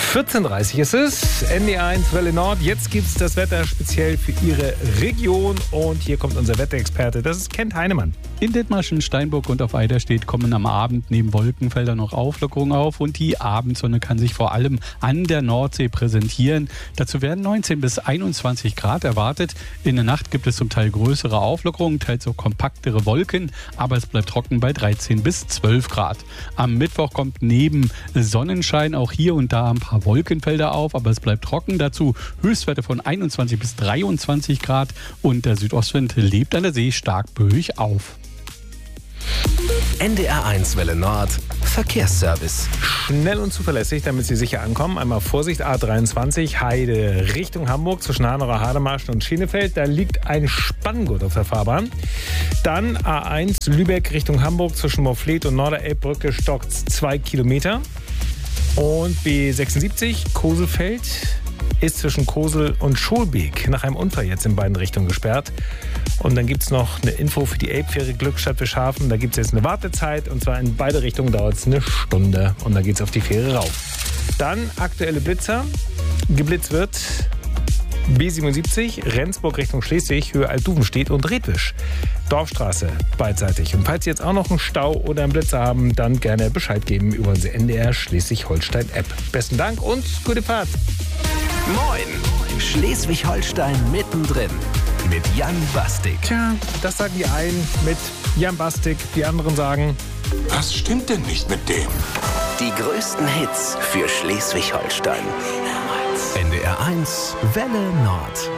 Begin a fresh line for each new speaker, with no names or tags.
14:30 ist es, NDR1 Welle Nord. Jetzt gibt es das Wetter speziell für Ihre Region. Und hier kommt unser Wetterexperte, das ist Kent Heinemann.
In Dithmarschen, Steinburg und auf Eiderstedt kommen am Abend neben Wolkenfeldern noch Auflockerungen auf und die Abendsonne kann sich vor allem an der Nordsee präsentieren. Dazu werden 19 bis 21 Grad erwartet. In der Nacht gibt es zum Teil größere Auflockerungen, teils auch kompaktere Wolken, aber es bleibt trocken bei 13 bis 12 Grad. Am Mittwoch kommt neben Sonnenschein auch hier und da ein paar Wolkenfelder auf, aber es bleibt trocken. Dazu Höchstwerte von 21 bis 23 Grad und der Südostwind lebt an der See stark böig auf.
NDR1 Welle Nord Verkehrsservice.
Schnell und zuverlässig, damit Sie sicher ankommen. Einmal Vorsicht, A23 Heide Richtung Hamburg zwischen Hanover, Hademarschen und Schenefeld. Da liegt ein Spanngurt auf der Fahrbahn. Dann A1 Lübeck Richtung Hamburg zwischen Morfleet und Norderelbbrücke stockt 2 Kilometer. Und B76 Koselfeld ist zwischen Kosel und Scholbeek nach einem Unfall jetzt in beiden Richtungen gesperrt. Und dann gibt es noch eine Info für die Elbfähre Glückstadt-Bischhafen. Da gibt es jetzt eine Wartezeit und zwar in beide Richtungen dauert es eine Stunde und dann geht es auf die Fähre rauf. Dann aktuelle Blitzer. Geblitzt wird B77 Rendsburg Richtung Schleswig, Höhe Altduvenstedt und Redwisch. Dorfstraße beidseitig. Und falls Sie jetzt auch noch einen Stau oder einen Blitzer haben, dann gerne Bescheid geben über unsere NDR Schleswig-Holstein-App. Besten Dank und gute Fahrt.
Moin, Schleswig-Holstein mittendrin mit Jan Bastik.
Tja, das sagen die einen mit Jan Bastik, die anderen sagen...
Was stimmt denn nicht mit dem?
Die größten Hits für Schleswig-Holstein. NDR1 Welle Nord.